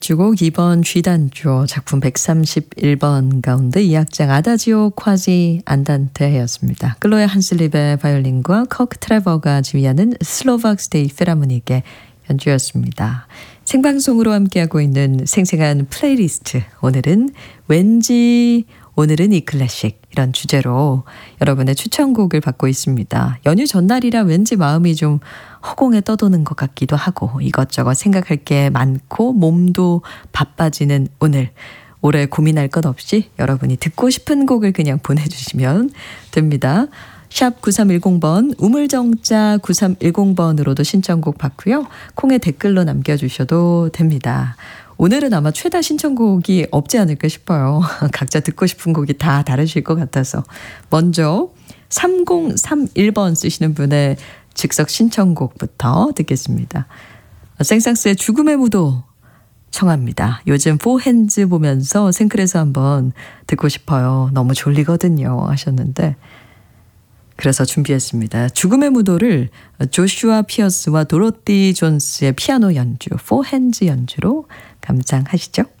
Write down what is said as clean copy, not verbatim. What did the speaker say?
주곡 2번 G단조 작품 131번 가운데 이 악장 아다지오 콰지 안단테였습니다. 클로에 한슬립의 바이올린과 커크 트레버가 지휘하는 슬로박 스테이트 필하모닉의 연주였습니다. 생방송으로 함께하고 있는 생생한 플레이리스트. 오늘은 왠지 오늘은 이 클래식 이런 주제로 여러분의 추천곡을 받고 있습니다. 연휴 전날이라 왠지 마음이 좀 허공에 떠도는 것 같기도 하고 이것저것 생각할 게 많고 몸도 바빠지는 오늘. 올해 고민할 것 없이 여러분이 듣고 싶은 곡을 그냥 보내주시면 됩니다. 샵 9310번 우물정자 9310번으로도 신청곡 받고요. 콩에 댓글로 남겨주셔도 됩니다. 오늘은 아마 최다 신청곡이 없지 않을까 싶어요. 각자 듣고 싶은 곡이 다 다르실 것 같아서. 먼저 3031번 쓰시는 분의 즉석 신청곡부터 듣겠습니다. 생상스의 죽음의 무도 청합니다. 요즘 포핸즈 보면서 생클에서 한번 듣고 싶어요. 너무 졸리거든요 하셨는데 그래서 준비했습니다. 죽음의 무도를 조슈아 피어스와 도로티 존스의 피아노 연주, 포핸즈 연주로 감상하시죠.